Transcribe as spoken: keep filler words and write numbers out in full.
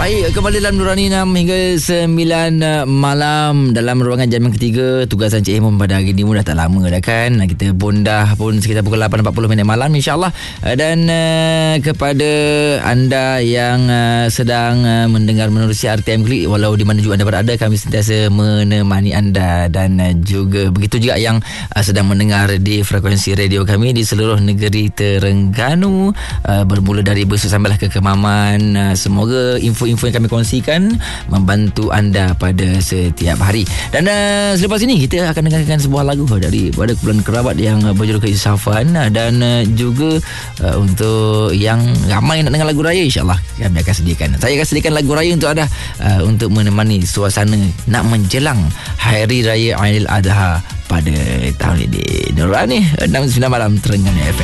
Baik, kembali dalam Nurani enam hingga sembilan malam dalam ruangan jam yang ketiga. Tugasan Cik Imam pada hari ni pun dah tak lama dah kan. Kita pun dah pun sekitar pukul lapan empat puluh minit malam insyaAllah. Dan uh, kepada anda yang uh, sedang uh, mendengar menerusi R T M Klik, walau di mana juga anda berada, kami sentiasa menemani anda. Dan uh, juga begitu juga yang uh, sedang mendengar di frekuensi radio kami di seluruh negeri Terengganu, uh, bermula dari Besut sampailah ke Kemaman. Uh, semoga info-info yang kami kongsikan membantu anda pada setiap hari. Dan uh, selepas ini kita akan dengarkan sebuah lagu dari pada kumpulan kerabat yang uh, berjuluk Keisafan. Dan uh, juga uh, untuk yang ramai nak dengar lagu raya, insyaAllah kami akan sediakan. Saya akan sediakan lagu raya untuk anda uh, untuk menemani suasana nak menjelang Hari Raya Aidil Adha pada tahun ini. Nurani enam sembilan malam Terengganu F M.